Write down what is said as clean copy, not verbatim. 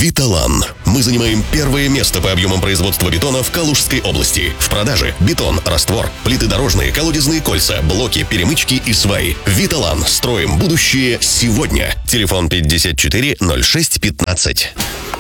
Виталан. Мы занимаем первое место по объемам производства бетона в Калужской области. В продаже бетон, раствор, плиты дорожные, колодезные кольца, блоки, перемычки и сваи. Виталан. Строим будущее сегодня. Телефон 54 06 15.